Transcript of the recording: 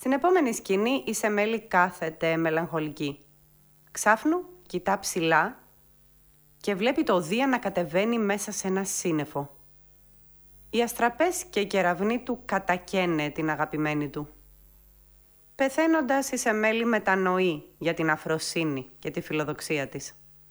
Στην επόμενη σκηνή η Σεμέλη κάθεται μελαγχολική. Ξάφνου κοιτά ψηλά και βλέπει το Δία να κατεβαίνει μέσα σε ένα σύννεφο. Οι αστραπές και οι κεραυνοί του κατακαίνε την αγαπημένη του. Πεθαίνοντας, η Σεμέλη μετανοεί για την αφροσύνη και τη φιλοδοξία της.